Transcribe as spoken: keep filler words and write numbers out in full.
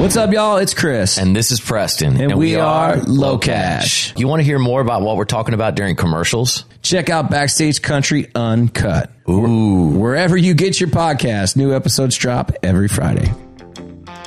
What's up, y'all? It's Chris. And this is Preston. And, and we, we are Low Cash. You want to hear more about what we're talking about during commercials? Check out Backstage Country Uncut. Ooh. Wherever you get your podcast, new episodes drop every Friday.